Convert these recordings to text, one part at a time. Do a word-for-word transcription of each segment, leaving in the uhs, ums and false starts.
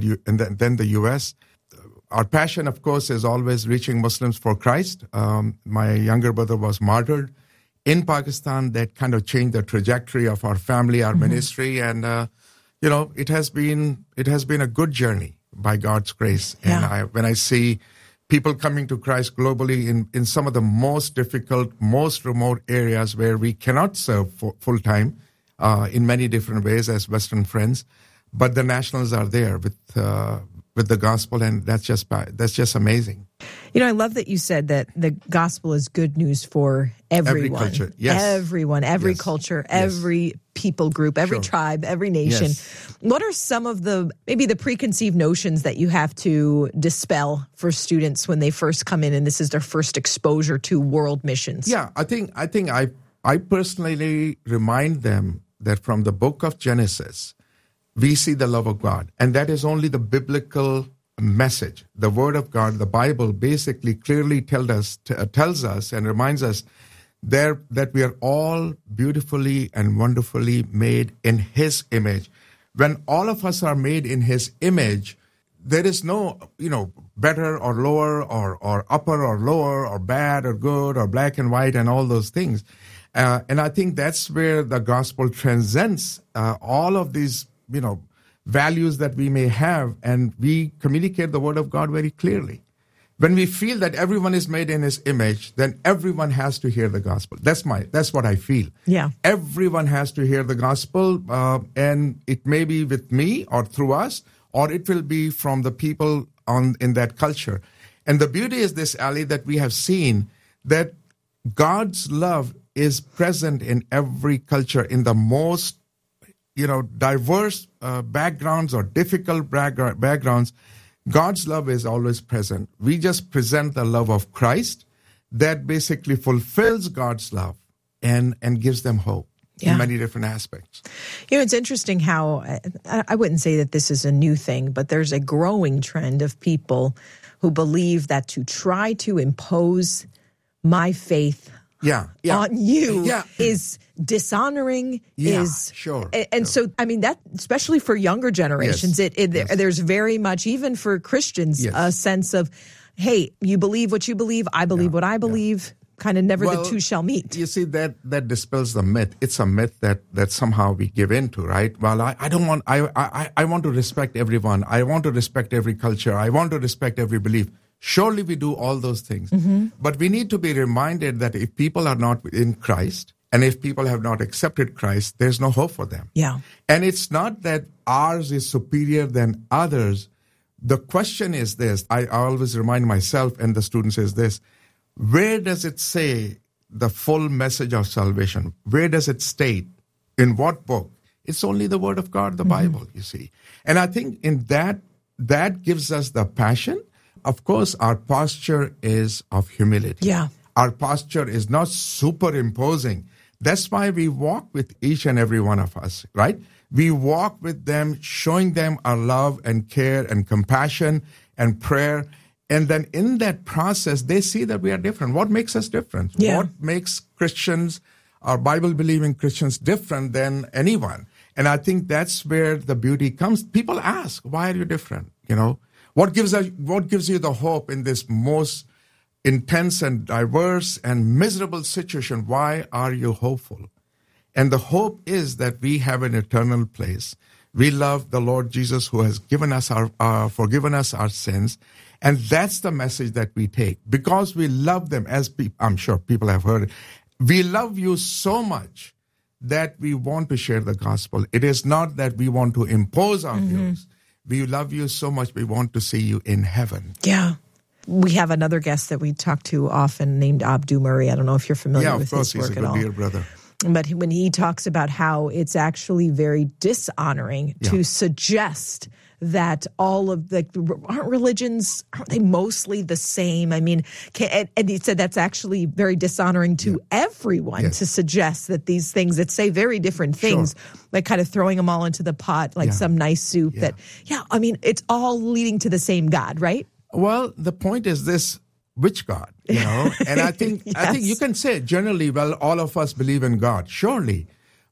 U- and then, then the U S. Our passion, of course, is always reaching Muslims for Christ. Um, my younger brother was martyred in Pakistan. That kind of changed the trajectory of our family, our mm-hmm. ministry, and uh, you know, it has been it has been a good journey by God's grace. Yeah. And I, when I see people coming to Christ globally in, in some of the most difficult, most remote areas where we cannot serve full time uh, in many different ways as Western friends, but the nationals are there with. Uh, with the gospel, and that's just that's just amazing. You know, I love that you said that the gospel is good news for everyone. Every culture, yes. Everyone, every yes. culture, yes. every people group, every sure. tribe, every nation. Yes. What are some of the, maybe the preconceived notions that you have to dispel for students when they first come in and this is their first exposure to world missions? Yeah, I think I think I I personally remind them that from the book of Genesis, we see the love of God. And that is only the biblical message. The Word of God, the Bible, basically clearly tell us, t- tells us and reminds us there that we are all beautifully and wonderfully made in His image. When all of us are made in His image, there is no, you know, better or lower or, or upper or lower or bad or good or black and white and all those things. Uh, and I think that's where the gospel transcends uh, all of these you know, values that we may have, and we communicate the word of God very clearly. When we feel that everyone is made in His image, then everyone has to hear the gospel. That's my, that's what I feel. Yeah. Everyone has to hear the gospel, uh, and it may be with me or through us, or it will be from the people on in that culture. And the beauty is this, Ali, that we have seen that God's love is present in every culture, in the most you know, diverse uh, backgrounds or difficult backgr- backgrounds, God's love is always present. We just present the love of Christ that basically fulfills God's love and, and gives them hope yeah. in many different aspects. You know, it's interesting how, I, I wouldn't say that this is a new thing, but there's a growing trend of people who believe that to try to impose my faith yeah, yeah. on you yeah. is dishonoring, yeah, is sure. And, and sure. so, I mean, that especially for younger generations, yes. it, it yes. there's very much, even for Christians, yes. a sense of, hey, you believe what you believe, I believe yeah. what I believe. Yeah. Kind of never well, the two shall meet. You see, that that dispels the myth. It's a myth that, that somehow we give into, right? Well, I, I don't want, I, I, I want to respect everyone. I want to respect every culture. I want to respect every belief. Surely we do all those things. Mm-hmm. But we need to be reminded that if people are not in Christ, and if people have not accepted Christ, there's no hope for them. Yeah. And it's not that ours is superior than others. The question is this. I, I always remind myself and the students is this. Where does it say the full message of salvation? Where does it state? In what book? It's only the Word of God, the mm-hmm. Bible, you see. And I think in that, that gives us the passion. Of course, our posture is of humility. Yeah. Our posture is not superimposing. That's why we walk with each and every one of us, right? We walk with them, showing them our love and care and compassion and prayer. And then in that process, they see that we are different. What makes us different? Yeah. What makes Christians, our Bible-believing Christians, different than anyone? And I think that's where the beauty comes. People ask, why are you different? You know, what gives us, what gives you the hope in this most intense and diverse and miserable situation? Why are you hopeful? And the hope is that we have an eternal place. We love the Lord Jesus who has given us our, uh, forgiven us our sins. And that's the message that we take. Because we love them, as pe- I'm sure people have heard it. We love you so much that we want to share the gospel. It is not that we want to impose our mm-hmm. views. We love you so much, we want to see you in heaven. Yeah. We have another guest that we talk to often named Abdu Murray. I don't know if you're familiar yeah, with course, his work he's a at good all. dear brother. But when he talks about how it's actually very dishonoring yeah. to suggest that all of the, aren't religions, aren't they mostly the same? I mean, can, and, and he said that's actually very dishonoring to yeah. everyone yes. to suggest that these things that say very different things, sure. like kind of throwing them all into the pot, like yeah. some nice soup yeah. that, yeah, I mean, it's all leading to the same God, right? Well, the point is this, which God, you know? And I think, yes. I think you can say generally, well, all of us believe in God, surely.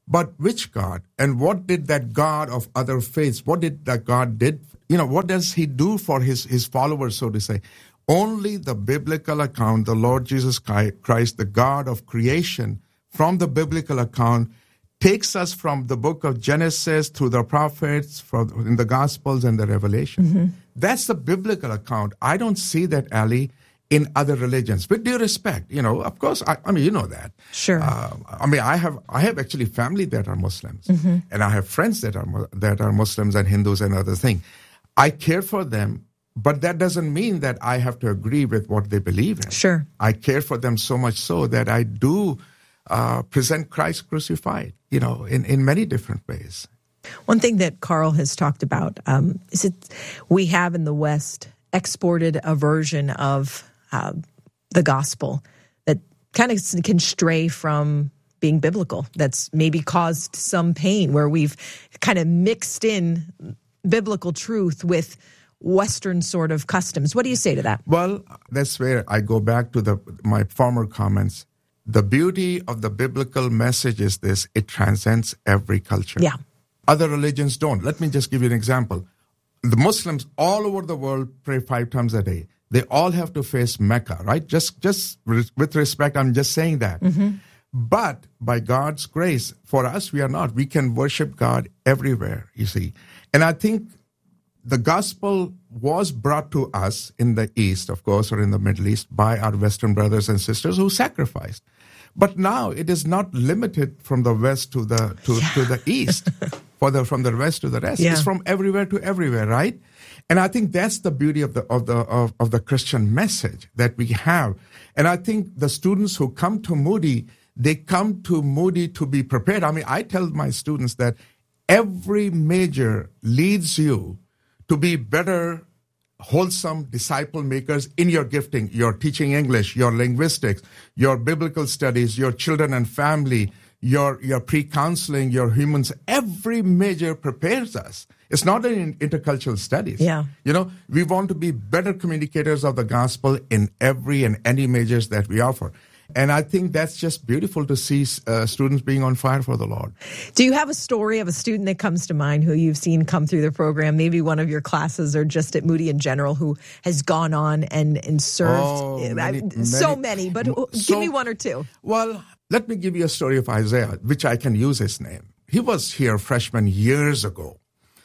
But which God? And what did that God of other faiths, what did that God did? You know, what does he do for his, his followers, so to say? Only the biblical account, the Lord Jesus Christ, the God of creation, from the biblical account, takes us from the book of Genesis through the prophets, from in the Gospels and the Revelation. Mm-hmm. That's the biblical account. I don't see that, Ali, in other religions. With due respect, you know, of course, I, I mean, you know that. Sure. Uh, I mean, I have I have actually family that are Muslims, mm-hmm. and I have friends that are that are Muslims and Hindus and other things. I care for them, but that doesn't mean that I have to agree with what they believe in. Sure. I care for them so much so that I do uh, present Christ crucified, you know, in, in many different ways. One thing that Carl has talked about um, is that we have in the West exported a version of uh, the gospel that kind of can stray from being biblical. That's maybe caused some pain, where we've kind of mixed in biblical truth with Western sort of customs. What do you say to that? Well, that's where I go back to the my former comments. The beauty of the biblical message is this: it transcends every culture. Yeah. Other religions don't. Let me just give you an example. The Muslims all over the world pray five times a day. They all have to face Mecca, right? Just, just with respect, I'm just saying that. Mm-hmm. But by God's grace, for us, we are not. We can worship God everywhere, you see. And I think the gospel was brought to us in the East, of course, or in the Middle East by our Western brothers and sisters who sacrificed. But now it is not limited from the West to the to, yeah. to the East, for the from the West to the rest. Yeah. It's from everywhere to everywhere, right? And I think that's the beauty of the of the of, of the Christian message that we have. And I think the students who come to Moody, they come to Moody to be prepared. I mean, I tell my students that every major leads you to be better, wholesome disciple makers in your gifting, your teaching English, your linguistics, your biblical studies, your children and family, your, your pre-counseling, your humans. Every major prepares us. It's not in intercultural studies. Yeah. You know, we want to be better communicators of the gospel in every and any majors that we offer. And I think that's just beautiful to see uh, students being on fire for the Lord. Do you have a story of a student that comes to mind who you've seen come through the program, maybe one of your classes or just at Moody in general, who has gone on and, and served? Oh, many, I, so many, but so, give me one or two. Well, let me give you a story of Isaiah, which I can use his name. He was here freshman years ago.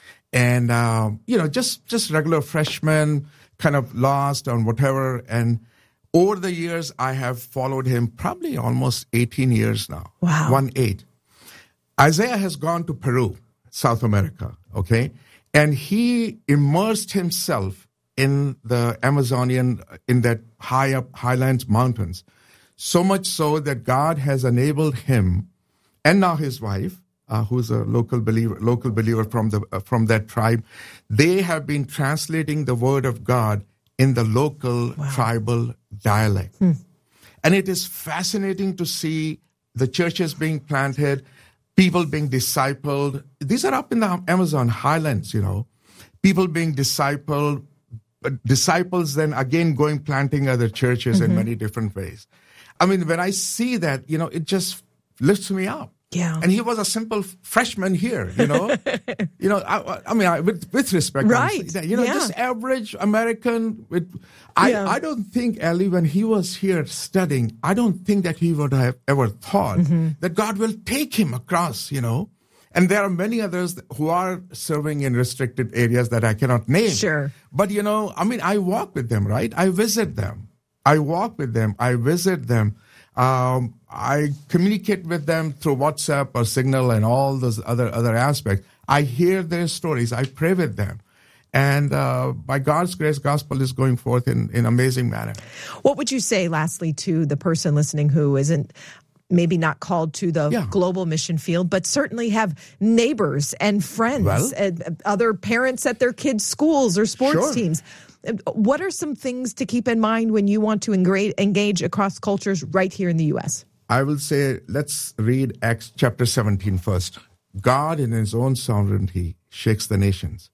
And, uh, you know, just, just regular freshman, kind of lost on whatever. And over the years, I have followed him probably almost eighteen years now. Wow. One eight. Isaiah has gone to Peru, South America, okay? And he immersed himself in the Amazonian, in that high up highlands mountains, so much so that God has enabled him and now his wife, uh, who's a local believer, local believer from the uh, from that tribe, they have been translating the word of God in the local wow. tribal dialect. Hmm. And it is fascinating to see the churches being planted, people being discipled. These are up in the Amazon highlands, you know, people being discipled, disciples then again going planting other churches mm-hmm. in many different ways. I mean, when I see that, you know, it just lifts me up. Yeah. And he was a simple freshman here, you know. you know, I, I mean, I, with, with respect, right? That, you know, yeah. just average American. With, I, yeah. I don't think, Ellie, when he was here studying, I don't think that he would have ever thought mm-hmm. that God will take him across, you know. And there are many others who are serving in restricted areas that I cannot name. Sure. But, you know, I mean, I walk with them, right? I visit them. I walk with them. I visit them. Um, I communicate with them through WhatsApp or Signal and all those other other aspects. I hear their stories. I pray with them. And uh, by God's grace, gospel is going forth in in amazing manner. What would you say, lastly, to the person listening who isn't maybe not called to the yeah. global mission field, but certainly have neighbors and friends well, and other parents at their kids' schools or sports sure. teams? What are some things to keep in mind when you want to engage across cultures right here in the U S? I will say, let's read Acts chapter seventeen first. God in his own sovereignty shakes the nations.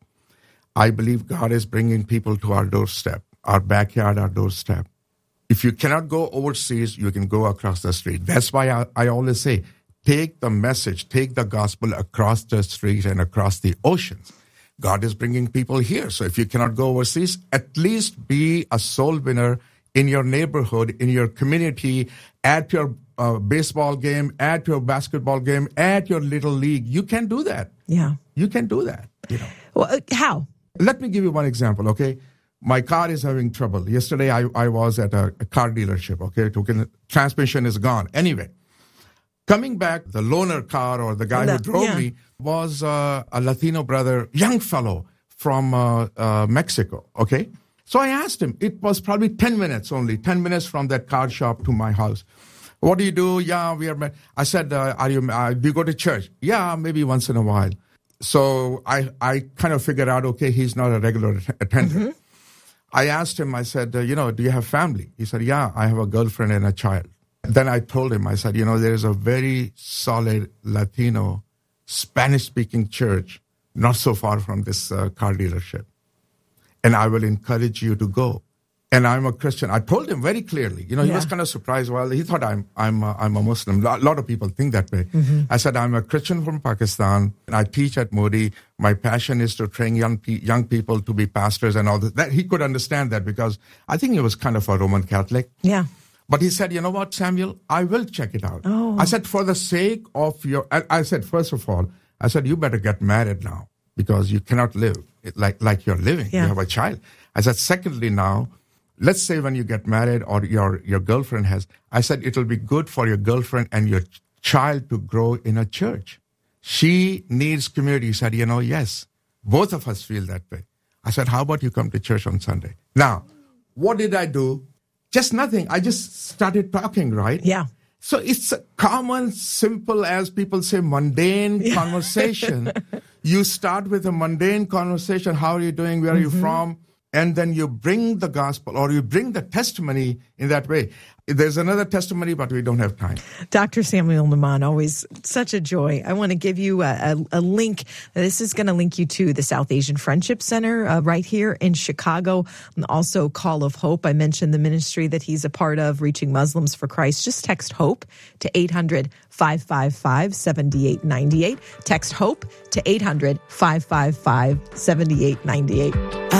I believe God is bringing people to our doorstep, our backyard, our doorstep. If you cannot go overseas, you can go across the street. That's why I, I always say, take the message, take the gospel across the street and across the oceans. God is bringing people here. So if you cannot go overseas, at least be a soul winner in your neighborhood, in your community, at your uh, baseball game, at your basketball game, at your little league. You can do that. Yeah. You can do that. You know. Well, uh, how? Let me give you one example, okay? My car is having trouble. Yesterday, I, I was at a, a car dealership, okay? Token, transmission is gone. Anyway, coming back, the loaner car or the guy the, who drove yeah. me was uh, a Latino brother, young fellow from uh, uh, Mexico, okay? So I asked him. It was probably ten minutes only, ten minutes from that car shop to my house. What do you do? Yeah, we are. I said, uh, are you, uh, do you go to church? Yeah, maybe once in a while. So I, I kind of figured out, okay, he's not a regular attender. Mm-hmm. I asked him, I said, uh, you know, do you have family? He said, yeah, I have a girlfriend and a child. Then I told him, I said, you know, there is a very solid Latino, Spanish-speaking church not so far from this uh, car dealership. And I will encourage you to go. And I'm a Christian. I told him very clearly. You know, he yeah. was kind of surprised. Well, he thought I'm I'm a, I'm a Muslim. A lot of people think that way. Mm-hmm. I said, I'm a Christian from Pakistan. And I teach at Moody. My passion is to train young pe- young people to be pastors and all that. that. He could understand that because I think he was kind of a Roman Catholic. Yeah. But he said, you know what, Samuel, I will check it out. Oh. I said, for the sake of your, I, I said, first of all, I said, you better get married now because you cannot live like, like you're living. Yeah. You have a child. I said, secondly, now, let's say when you get married or your, your girlfriend has, I said, it'll be good for your girlfriend and your child to grow in a church. She needs community. He said, you know, yes, both of us feel that way. I said, how about you come to church on Sunday? Now, what did I do? Just nothing. I just started talking, right? Yeah. So it's a common, simple, as people say, mundane yeah. conversation. You start with a mundane conversation. How are you doing? Where are mm-hmm. you from? And then you bring the gospel or you bring the testimony in that way. There's another testimony, but we don't have time. Doctor Samuel Nahman, always such a joy. I want to give you a, a, a link. This is going to link you to the South Asian Friendship Center uh, right here in Chicago. And also Call of Hope. I mentioned the ministry that he's a part of, Reaching Muslims for Christ. Just text HOPE to eight hundred, five five five, seven eight nine eight. Text HOPE to eight hundred, five five five, seven eight nine eight.